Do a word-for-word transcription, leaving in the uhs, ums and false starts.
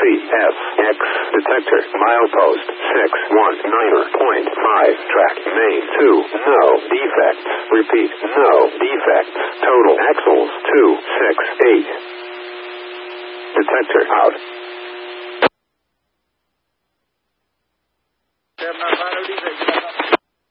F, X, detector, milepost, six one nine point five, track, main, two, no, defects, repeat, no, defects, total, axles, two six eight, detector, out.